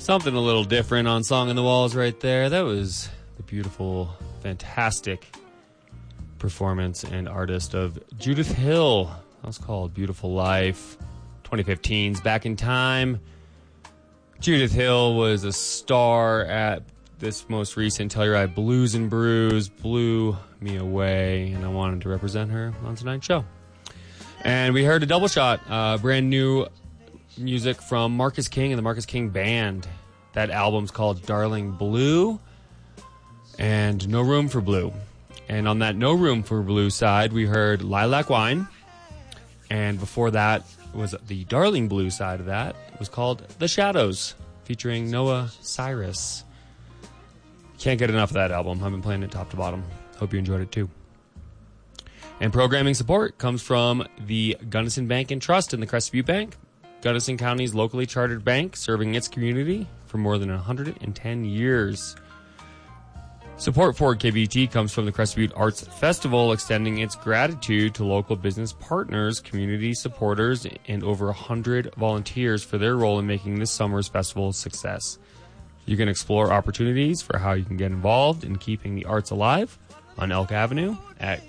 Something a little different on Song on the Walls right there. That was the beautiful, fantastic performance and artist of Judith Hill. That was called Beautiful Life. 2015's Back in Time. Judith Hill was a star at this most recent Telluride Blues and Brews. Blew me away, and I wanted to represent her on tonight's show. And we heard a double shot, brand new music from Marcus King and the Marcus King Band. That album's called Darling Blue and No Room for Blue. And on that No Room for Blue side, we heard Lilac Wine. And before that was the Darling Blue side of that. It was called The Shadows, featuring Noah Cyrus. Can't get enough of that album. I've been playing it top to bottom. Hope you enjoyed it too. And programming support comes from the Gunnison Bank and Trust in the Crested Butte Bank. Gunnison County's locally chartered bank, serving its community for more than 110 years. Support for KBT comes from the Crested Butte Arts Festival, extending its gratitude to local business partners, community supporters, and over 100 volunteers for their role in making this summer's festival a success. You can explore opportunities for how you can get involved in keeping the arts alive on Elk Avenue at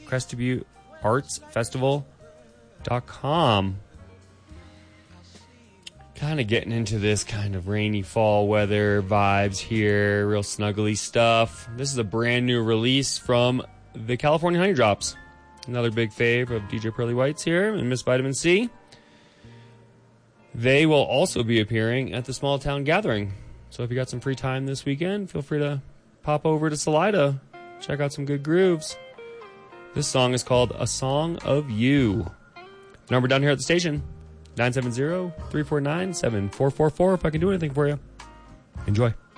CrestedButteArtsFestival.com. Kind of getting into this kind of rainy fall weather vibes here, real snuggly stuff. This is a brand new release from the California Honey Drops. Another big fave of DJ Pearly White's here and Miss Vitamin C. They will also be appearing at the Small Town Gathering. So if you got some free time this weekend, feel free to pop over to Salida. Check out some good grooves. This song is called A Song of You. Number down here at the station, 970-349-7444 if I can do anything for you. Enjoy.